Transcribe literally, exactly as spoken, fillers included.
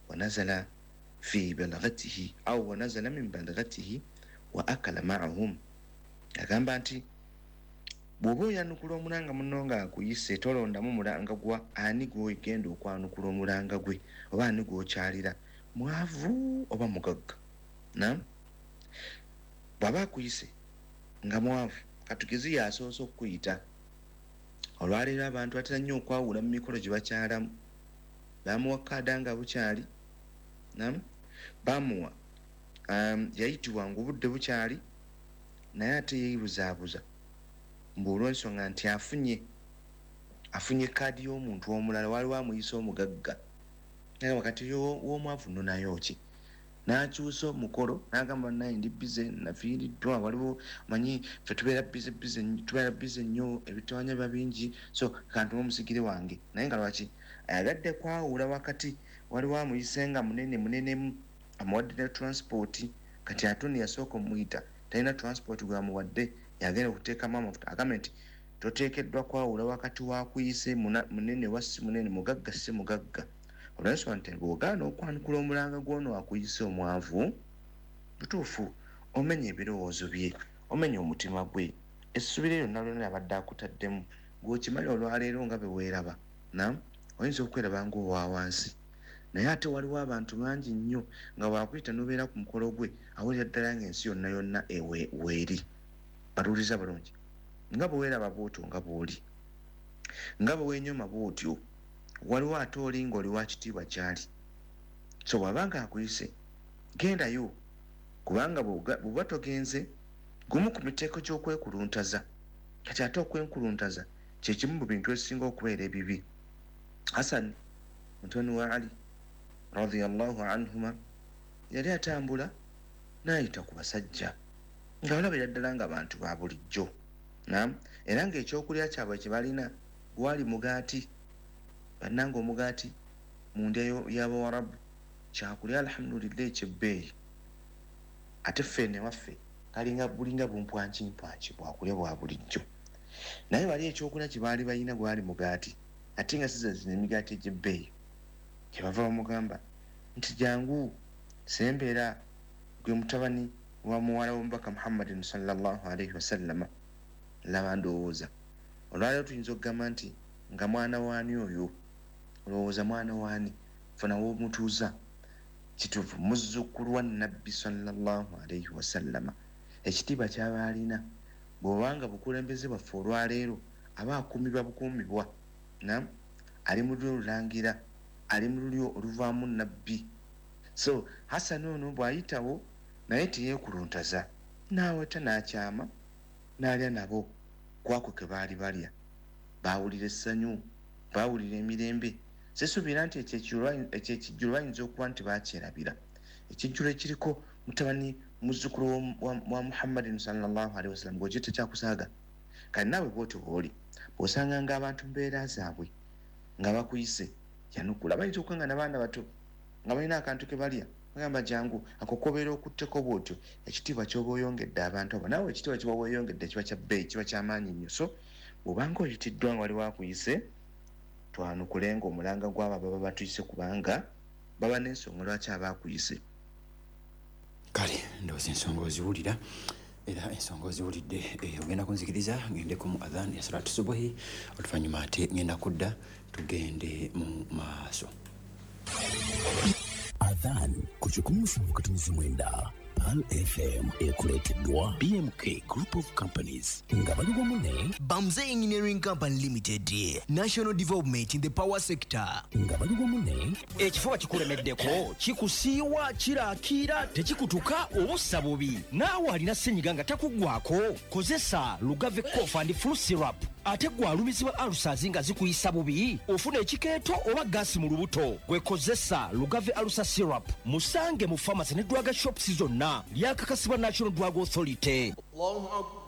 ونزل في بلغته أو ونزل من بلغته وأكل معهم agamba nti bw'oba oyanukula omulanga muno nga akuyise tolondamu mulanga gwa ani gw'ogenda okwanukula omulanga gwe oba ani gw'okyalira mwavu oba mugagga na bw'aba akuyise nga mwavu katugezi yasoose okukuyita olwaleero abantu batera nnyo okwawula mu mikolo gye bakyalamu bamuwa kaada nga bukyali nam bamuwa um, yayitibwa ng'obudde bukyali naye ate yeebuzaabuza mb'olw'ensonga nti afunye afunye kaadi y'omuntu omulala waliwo amuyisa omugagga naye wakati w'omwavu nno nayo ki n'akyusa omukolo n'agamba naye ndi bize nafiiriddwa waliwo manyi ffe tubeera bize bize tubeera bize nnyo ebitawanya biba bingi so kantu omusigire wange naye nga lwaki ayagadde kwawula wakati waliwo amuyise nga munene munenemu amuwadde ne transport kati atoni yasooka omuyita talina transport gwamuwadde yagenda okuteekamu amafuta agamba nti toteekeddwa kwawula wakati wakuyise munene wasi munene mugagga si mugagga olwensonga nti bw'ogaana okwanukula omulanga gw'ono akuyise omwavu butuufu omenya ebirowoozo bye omenya omutima gwe essuubira lyonna lyonna abadde akutaddemu gw'okimanya olwaleero nga bwe weeraba na oyinza okweraba ng'owa wansi naye ate waliwo abantu bangi nnyo nga wakuyita n'obeera ku mukolo gwe awulira ddala ng'ensi yonna yonna weeri batuuliza bulungi nga bwe weeraba bw'otyo nga bw'oli nga bwe weenyoma bw'otyo waliwo ate oli ng'oli wa kitiibwa kyali so bw'abanga akuyise gendayo kubanga bw'oba togenze gumu ku miteeko gy'okwekuluntaza kati ate okwenkuluntaza kye kimu mu bintu ebisinga okubeera ebibi Hasan mutoni wa Ali radiyallahu anhuma yali atambula n'ayita ku basajja nga balabira ddala nga bantu ba bulijjo naam era ng'ekyokulya kyabwe kye balina gwali mugaati bannanga omugaati mu ndya y'Abawarabu kyakulya alhamdulillah ekyebbeeyi ate ffene waffe kalinga bulinga bumpwankimpwanki bwakulya bwa bulijjo naye bali ekyokulya kye baali balina gwali mugaati ate nga siza zino emigaati egy'ebbeeyi kye bava bamugamba nti jangu sembeera gwe mutabani wa muwala w'omubaka Muhammadin sallallahu alaihi wasallama laba ndowooza olwaleero tuyinza okugamba nti nga mwana waani oyo olowooza mwana waani funa w'omutuuza kituufu muzzukulu wa nabbi sallallahu alaihi wasallama ekitiibwa kyaba alina bw'obanga bukulembeze bwaffe olwaleero aba akuumibwa bukuumibwa na ali mu lulyo olulangira ali mu lulyo oluvaamu nabbi so Hasan ono bw'ayitawo naye teyeekuluntaza n'aweta n'akyama n'alya nabo kwako ke baali balya baawulira essanyu baawulira emirembe sesuubira nti ekyekijjulo bayinza okuba nti baakyerabira ekijjulo ekiriko mutabani muzzukulu wa Muhammadin sallallahu alaihi wasallam gwe tekyakusaaga kale naawe bw'otyo bw'oli bw'osanga ng'abantu mbeera zaabwe nga bakuyise yanukula bayinza okuba nga n'abaana bato nga balina akantu ke balya bagamba jangu akokobeera okutteko bw'otyo ekitiibwa ky'oba oyongedde abantu abo naawe ekitiibwa kiba weeyongedde kiba kya bbeeyi kiba ky'amaanyi nnyo so bw'obanga oyitiddwa nga waliwo akuyise twanukule ng'omulanga gw'abo baba batuyise kubanga baba n'ensonga lwaki aba akuyise kale ndowooza ensonga oziwulira era ensonga oziwulidde ogenda kunzikiriza ngendeko mu adhan ya salatu subuhi oluvannyuma ate ngenda kudda tugende mu maaso adhan ku kikumi musanvu katumizi mwenda Pal F M ekuleeteddwa B M K Group of Companies nga bali wamu ne Bamze Engineering Company Limited, National Development in the Power Sector nga bali wamu ne ekifuba kikulemeddeko kikusiiwa kiraakira tekikutuka obussa bubi naawe alina ssenyiga nga takuggwako kozesa Lugave Cough and Flu Syrup ate gwalumizibwa alusazi nga zikuyisa bubi ofuna ekikeeto oba gaasi mu lubuto gwekozesa Lugave Alusa Syrup musange mu pharmacy ne drug shops zonna lyakakasibwa National Drug Authority.